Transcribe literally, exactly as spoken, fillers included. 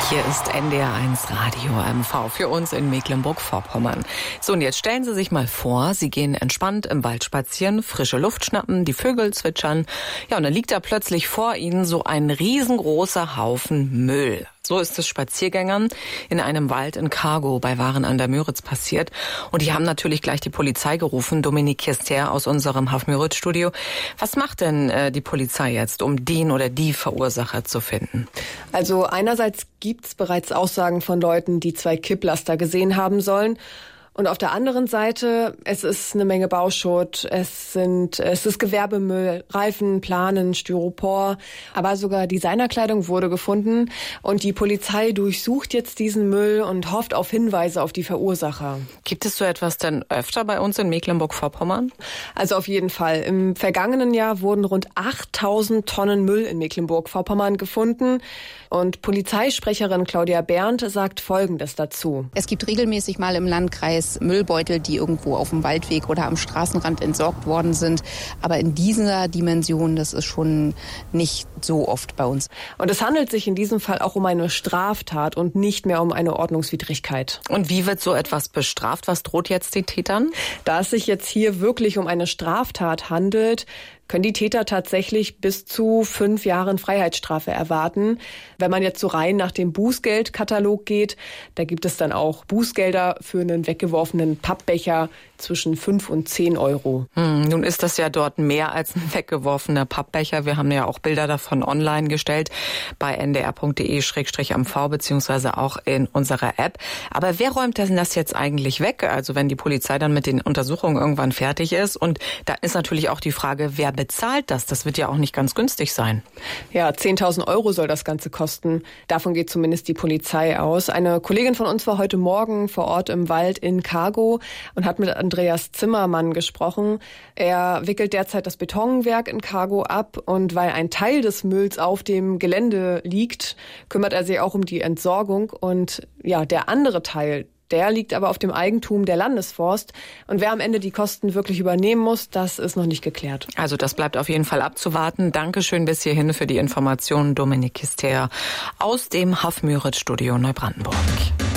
Hier ist N D R eins Radio M V für uns in Mecklenburg-Vorpommern. So, und jetzt stellen Sie sich mal vor, Sie gehen entspannt im Wald spazieren, frische Luft schnappen, die Vögel zwitschern. Ja, und dann liegt da plötzlich vor Ihnen so ein riesengroßer Haufen Müll. So ist es Spaziergängern in einem Wald in Cargo bei Waren an der Müritz passiert. Und die haben natürlich gleich die Polizei gerufen, Dominique Kester aus unserem Haff-Müritz-Studio. Was macht denn äh, die Polizei jetzt, um den oder die Verursacher zu finden? Also einerseits gibt's bereits Aussagen von Leuten, die zwei Kipplaster gesehen haben sollen. Und auf der anderen Seite, es ist eine Menge Bauschutt, es sind, es ist Gewerbemüll, Reifen, Planen, Styropor, aber sogar Designerkleidung wurde gefunden. Und die Polizei durchsucht jetzt diesen Müll und hofft auf Hinweise auf die Verursacher. Gibt es so etwas denn öfter bei uns in Mecklenburg-Vorpommern? Also auf jeden Fall. Im vergangenen Jahr wurden rund achttausend Tonnen Müll in Mecklenburg-Vorpommern gefunden. Und Polizeisprecherin Claudia Berndt sagt Folgendes dazu. Es gibt regelmäßig mal im Landkreis Müllbeutel, die irgendwo auf dem Waldweg oder am Straßenrand entsorgt worden sind. Aber in dieser Dimension, das ist schon nicht so oft bei uns. Und es handelt sich in diesem Fall auch um eine Straftat und nicht mehr um eine Ordnungswidrigkeit. Und wie wird so etwas bestraft? Was droht jetzt den Tätern? Da es sich jetzt hier wirklich um eine Straftat handelt, können die Täter tatsächlich bis zu fünf Jahren Freiheitsstrafe erwarten. Wenn man jetzt so rein nach dem Bußgeldkatalog geht, da gibt es dann auch Bußgelder für einen weggeworfenen Pappbecher zwischen fünf und zehn Euro. Hm, nun ist das ja dort mehr als ein weggeworfener Pappbecher. Wir haben ja auch Bilder davon online gestellt bei n d r punkt d e slash m v beziehungsweise auch in unserer App. Aber wer räumt denn das jetzt eigentlich weg? Also wenn die Polizei dann mit den Untersuchungen irgendwann fertig ist. Und da ist natürlich auch die Frage, wer bezahlt das? Das wird ja auch nicht ganz günstig sein. Ja, zehntausend Euro soll das Ganze kosten. Davon geht zumindest die Polizei aus. Eine Kollegin von uns war heute Morgen vor Ort im Wald in Cargo und hat mit Andreas Zimmermann gesprochen. Er wickelt derzeit das Betonwerk in Cargo ab und weil ein Teil des Mülls auf dem Gelände liegt, kümmert er sich auch um die Entsorgung und ja, der andere Teil, der liegt aber auf dem Eigentum der Landesforst. Und wer am Ende die Kosten wirklich übernehmen muss, das ist noch nicht geklärt. Also das bleibt auf jeden Fall abzuwarten. Dankeschön bis hierhin für die Informationen, Dominique Kester aus dem Haff-Müritz-Studio Neubrandenburg.